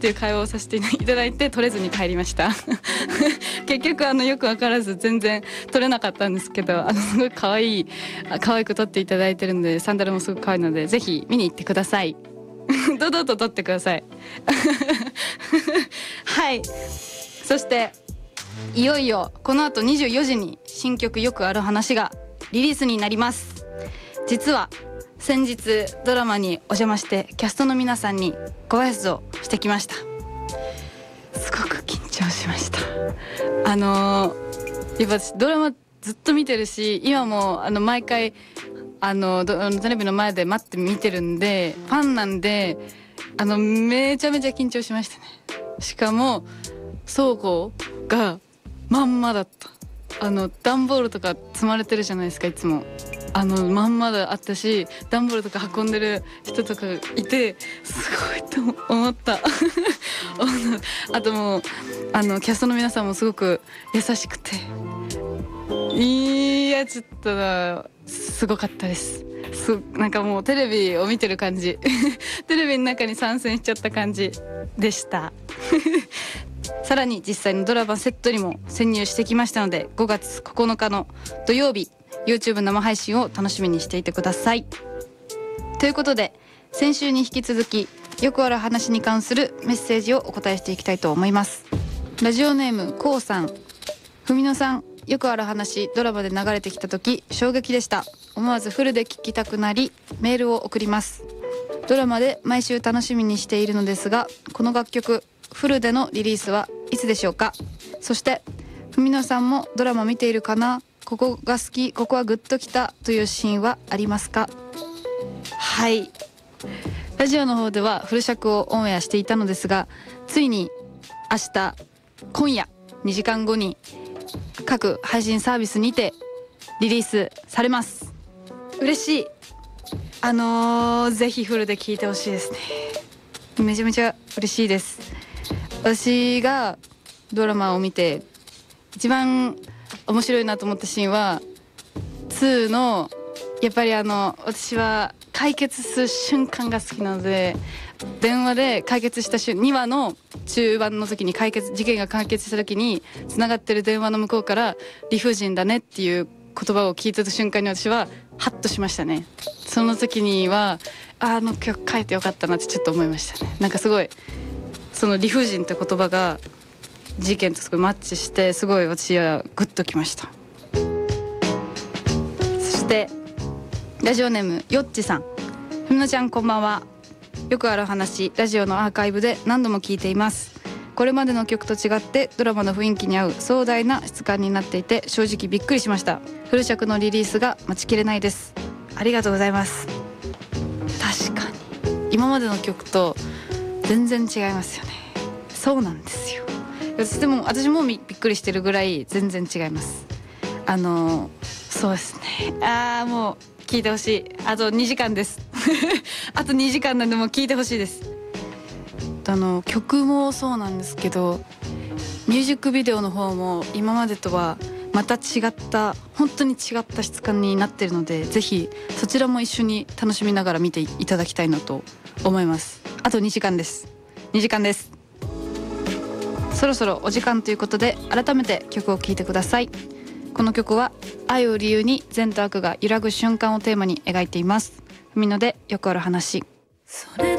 っていう会話をさせていただいて取れずに帰りました結局よく分からず全然取れなかったんですけど、すごい可愛く撮っていただいてるので、サンダルもすごく可愛いのでぜひ見に行ってください堂々と撮ってくださいはい。そしていよいよこの後24時に新曲よくある話がリリースになります。実は先日ドラマにお邪魔してキャストの皆さんにご挨拶をしてきました。すごく緊張しました。やっぱ私ドラマずっと見てるし、今も毎回テレビの前で待って見てるんでファンなんで、めちゃめちゃ緊張しましたね。しかも倉庫がまんまだった。段ボールとか積まれてるじゃないですか、いつもまんまだあったし、段ボールとか運んでる人とかいてすごいと思ったあともうキャストの皆さんもすごく優しくて、いやちょっとすごかったです。なんかもうテレビを見てる感じテレビの中に参戦しちゃった感じでしたさらに実際のドラマセットにも潜入してきましたので、5月9日の土曜日 YouTube 生配信を楽しみにしていてください。ということで先週に引き続きよくある話に関するメッセージをお答えしていきたいと思います。ラジオネームこうさん。文野さん、よくある話ドラマで流れてきた時衝撃でした。思わずフルで聞きたくなりメールを送ります。ドラマで毎週楽しみにしているのですが、この楽曲フルでのリリースはいつでしょうか。そして文野さんもドラマ見ているかな、ここが好き、ここはグッときたというシーンはありますか。はい、ラジオの方ではフル尺をオンエアしていたのですが、ついに今夜2時間後に各配信サービスにてリリースされます。嬉しい。ぜひフルで聴いてほしいですね。めちゃめちゃ嬉しいです。私がドラマを見て一番面白いなと思ったシーンは2の、やっぱり私は解決する瞬間が好きなので、電話で解決した2話の中盤の時に事件が解決した時に繋がってる電話の向こうから理不尽だねっていう言葉を聞いた瞬間に私はハッとしましたね。その時には曲書いてよかったなってちょっと思いましたね。なんかすごいその理不尽って言葉が事件とすごいマッチして、すごい私はグッときました。そしてラジオネームよっちさん。ふみのちゃんこんばんは。よくある話ラジオのアーカイブで何度も聞いています。これまでの曲と違ってドラマの雰囲気に合う壮大な質感になっていて正直びっくりしました。フル尺のリリースが待ちきれないです。ありがとうございます。確かに今までの曲と全然違いますよね。そうなんですよ。私もびっくりしてるぐらい全然違います。そうですね。もう聞いてほしい。あと2時間ですあと2時間なんでもう聞いてほしいです。曲もそうなんですけど、ミュージックビデオの方も今までとはまた違った本当に違った質感になっているので、ぜひそちらも一緒に楽しみながら見ていただきたいなと思います。あと2時間です。2時間です。そろそろお時間ということで改めて曲を聴いてください。この曲は愛を理由に善と悪が揺らぐ瞬間をテーマに描いています。文野でよくある話。それ